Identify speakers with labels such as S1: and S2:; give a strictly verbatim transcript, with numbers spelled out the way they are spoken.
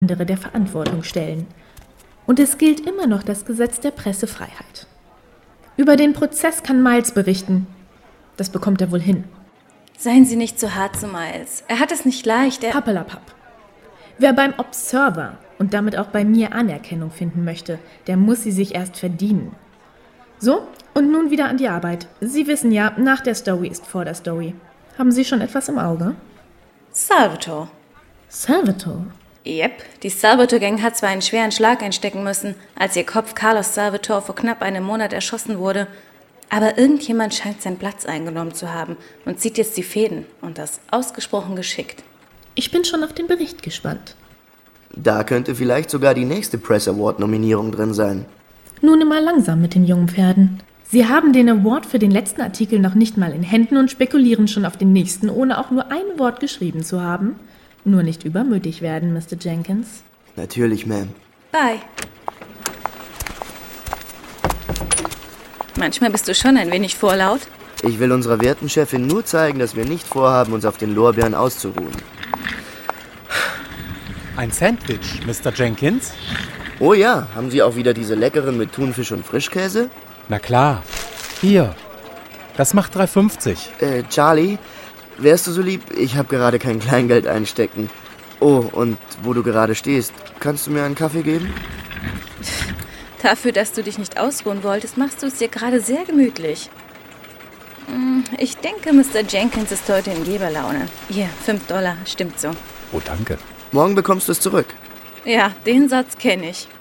S1: andere der Verantwortung stellen. Und es gilt immer noch das Gesetz der Pressefreiheit. Über den Prozess kann Miles berichten. Das bekommt er wohl hin.
S2: Seien Sie nicht zu hart zu Miles. Er hat es nicht leicht. Er
S1: Pappelapapp. Wer beim Observer und damit auch bei mir Anerkennung finden möchte, der muss sie sich erst verdienen. So, und nun wieder an die Arbeit. Sie wissen ja, nach der Story ist vor der Story. Haben Sie schon etwas im Auge?
S2: Salvatore.
S1: Salvatore?
S2: Yep, die Salvatore-Gang hat zwar einen schweren Schlag einstecken müssen, als ihr Kopf Carlos Salvatore vor knapp einem Monat erschossen wurde, aber irgendjemand scheint seinen Platz eingenommen zu haben und zieht jetzt die Fäden und das ausgesprochen geschickt.
S1: Ich bin schon auf den Bericht gespannt.
S3: Da könnte vielleicht sogar die nächste Press Award-Nominierung drin sein.
S1: Nun immer langsam mit den jungen Pferden. Sie haben den Award für den letzten Artikel noch nicht mal in Händen und spekulieren schon auf den nächsten, ohne auch nur ein Wort geschrieben zu haben. Nur nicht übermütig werden, Mister Jenkins.
S3: Natürlich, Ma'am.
S2: Bye. Manchmal bist du schon ein wenig vorlaut.
S3: Ich will unserer werten Chefin nur zeigen, dass wir nicht vorhaben, uns auf den Lorbeeren auszuruhen.
S4: Ein Sandwich, Mister Jenkins?
S3: Oh ja, haben Sie auch wieder diese leckeren mit Thunfisch und Frischkäse?
S4: Na klar. Hier. Das macht drei fünfzig.
S3: Äh, Charlie, wärst du so lieb? Ich habe gerade kein Kleingeld einstecken. Oh, und wo du gerade stehst, kannst du mir einen Kaffee geben?
S2: Dafür, dass du dich nicht ausruhen wolltest, machst du es dir gerade sehr gemütlich. Ich denke, Mister Jenkins ist heute in Geberlaune. Hier, fünf Dollar, stimmt so.
S4: Oh, danke.
S3: Morgen bekommst du es zurück.
S2: Ja, den Satz kenne ich.